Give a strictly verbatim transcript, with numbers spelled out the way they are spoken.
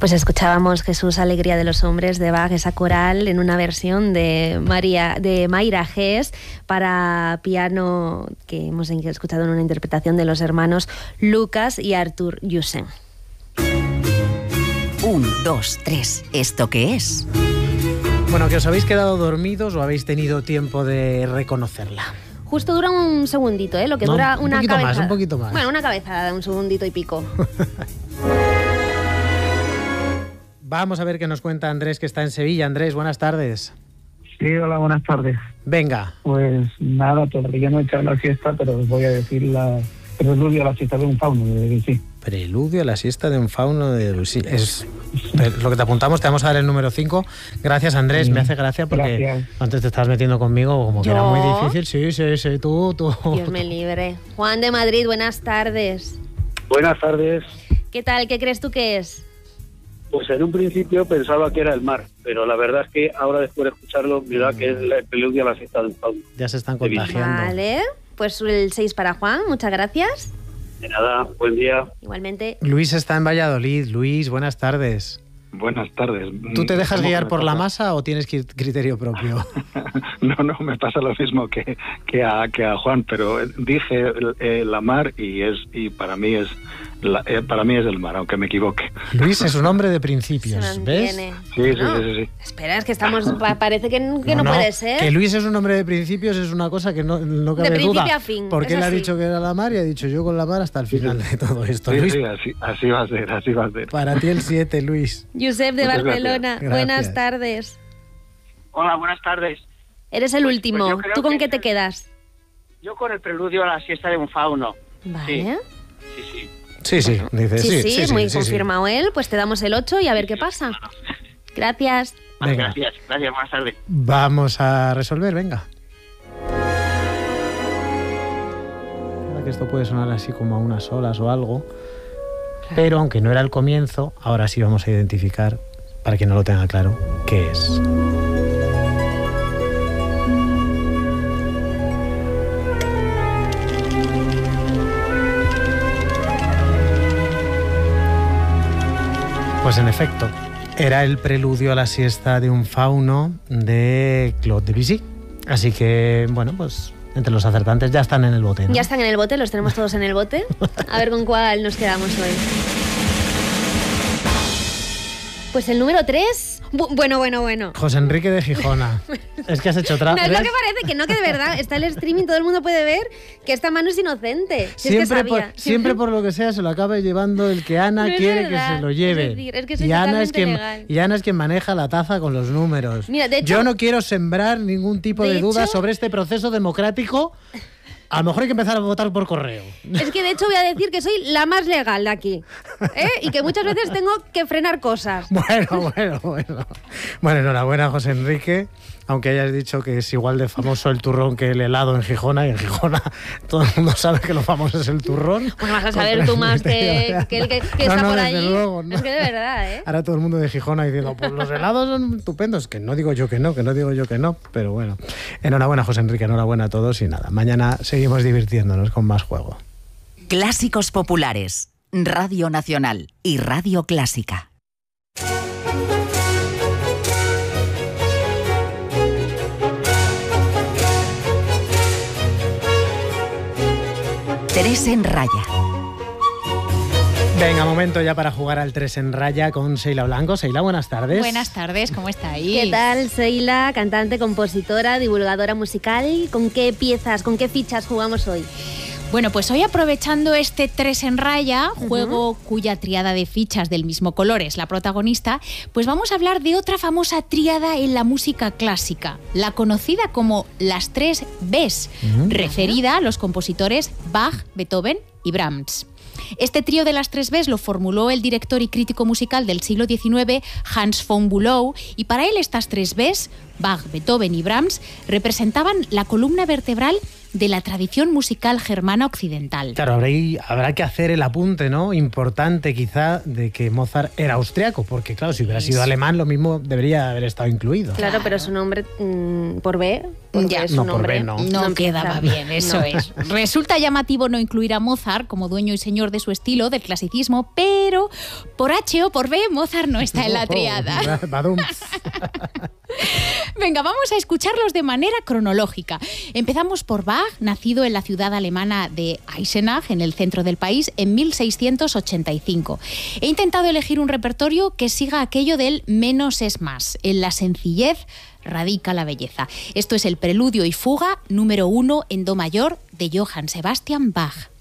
Pues escuchábamos Jesús, alegría de los hombres de Bach, esa coral en una versión de María de Mayra Hess para piano que hemos escuchado en una interpretación de los hermanos Lucas y Arthur Jussen. Un, dos, tres. ¿Esto qué es? Bueno, ¿que os habéis quedado dormidos o habéis tenido tiempo de reconocerla? Justo dura un segundito, ¿eh? Lo que no, dura un una poquito cabezada. más, un poquito más. Bueno, una cabezada de un segundito y pico. Vamos a ver qué nos cuenta Andrés, que está en Sevilla. Andrés, buenas tardes. Sí, hola, buenas tardes. Venga. Pues nada, todavía no he echado la siesta, pero os voy a decir la preludio a la siesta de un fauno de Debussy. Preludio a la siesta de un fauno de Debussy. Es lo que te apuntamos, te vamos a dar el número cinco. Gracias, Andrés, sí, me hace gracia porque gracias. Antes te estabas metiendo conmigo como que ¿Yo? Era muy difícil. Sí, sí, sí, tú, tú. Dios me libre. Juan de Madrid, buenas tardes. Buenas tardes. ¿Qué tal? ¿Qué crees tú que es? Pues en un principio pensaba que era el mar, pero la verdad es que ahora después de escucharlo, mira que es el preludio a la siesta del fauno. Ya se están contagiando. Vale, pues el seis para Juan, muchas gracias. De nada, buen día. Igualmente. Luis está en Valladolid. Luis, buenas tardes. Buenas tardes. ¿Tú te dejas guiar por pasa? la masa o tienes criterio propio? No, no, me pasa lo mismo que, que, a, que a Juan, pero dije eh, la mar y es y para mí es la, eh, para mí es el mar, aunque me equivoque. Luis es un hombre de principios, ¿ves? Sí, sí, ¿No? sí, sí, sí. Espera, es que estamos parece que, que no, no, no puede ser. Que Luis es un hombre de principios es una cosa que no, no cabe de principio duda. A fin, porque él así. ha dicho que era la mar y ha dicho yo con la mar hasta el final de todo esto. Sí, Luis, sí, así, así va a ser, así va a ser. Para ti el siete, Luis. Josep de Muchas Barcelona, gracias. buenas Gracias. tardes. Hola, buenas tardes. Eres el Pues- último. pues yo creo ¿Tú con que qué es te el- quedas? Yo con el preludio a la siesta de un fauno. Vale. Sí, sí. Sí, sí, dice Sí, sí. sí, sí, sí, muy sí, sí. confirmado él. Pues te damos el ocho y a ver qué pasa. Gracias. Vale, Venga. gracias, gracias, buenas tardes. Vamos a resolver, venga. Ahora que esto puede sonar así como a unas olas o algo, pero aunque no era el comienzo, ahora sí vamos a identificar, para quien no lo tenga claro, qué es. Pues en efecto, era el preludio a la siesta de un fauno de Claude Debussy. Así que, bueno, pues entre los acertantes ya están en el bote, ¿no? Ya están en el bote, los tenemos todos en el bote. A ver con cuál nos quedamos hoy. Pues el número tres. Bu- bueno, bueno, bueno. José Enrique de Gijona. Es que has hecho otra. No es lo ¿ves? que parece, que no, que de verdad está el streaming, todo el mundo puede ver que esta mano es inocente. Si es que Siempre, por, sabía. siempre por lo que sea se lo acaba llevando el que Ana No es quiere verdad, que se lo lleve. es decir, es que soy y, Ana es totalmente quien, legal. y Ana es quien maneja la taza con los números. Mira, de hecho- Yo no quiero sembrar ningún tipo de, de duda hecho- sobre este proceso democrático. A lo mejor hay que empezar a votar por correo. Es que de hecho voy a decir que soy la más legal de aquí. ¿eh? Y que muchas veces tengo que frenar cosas. Bueno, bueno, bueno. Bueno, enhorabuena, José Enrique. Aunque hayas dicho que es igual de famoso el turrón que el helado en Gijona, y en Gijona todo el mundo sabe que lo famoso es el turrón. Bueno, vas a saber tú más que, que el que, que No, está no, por desde allí. luego, no. Es que de verdad, ¿eh? Ahora todo el mundo de Gijona diciendo, pues los helados son estupendos. Que no digo yo que no, que no digo yo que no, pero bueno. Enhorabuena, José Enrique, enhorabuena a todos y nada. Mañana seguimos divirtiéndonos con más juego. Clásicos populares, Radio Nacional y Radio Clásica. Tres en raya. Venga, momento ya para jugar al tres en raya con Seila Blanco. Seila, buenas tardes. Buenas tardes, ¿cómo estáis? ¿Qué tal, Seila? Cantante, compositora, divulgadora musical. ¿Con qué piezas, con qué fichas jugamos hoy? Bueno, pues hoy aprovechando este tres en raya, juego uh-huh. cuya tríada de fichas del mismo color es la protagonista, pues vamos a hablar de otra famosa tríada en la música clásica, la conocida como las tres Bs, uh-huh. referida a los compositores Bach, Beethoven y Brahms. Este trío de las tres Bs lo formuló el director y crítico musical del siglo diecinueve, Hans von Bülow, y para él estas tres Bs, Bach, Beethoven y Brahms, representaban la columna vertebral de la tradición musical germana occidental. Claro, habrá, habrá que hacer el apunte, ¿no? Importante quizá de que Mozart era austriaco, porque claro, si hubiera sido Eso. alemán, lo mismo debería haber estado incluido. Claro, pero su nombre mmm, por B, por Ya. B, su No, por nombre B no. No, empieza. quedaba bien, eso No. es. Resulta llamativo no incluir a Mozart como dueño y señor de su estilo, del clasicismo, pero por H o por B, Mozart no está en la triada. Oh, badum. Venga, vamos a escucharlos de manera cronológica. Empezamos por Bach, nacido en la ciudad alemana de Eisenach, en el centro del país, en mil seiscientos ochenta y cinco. He intentado elegir un repertorio que siga aquello del menos es más. En la sencillez radica la belleza. Esto es el Preludio y Fuga número uno en Do mayor de Johann Sebastian Bach.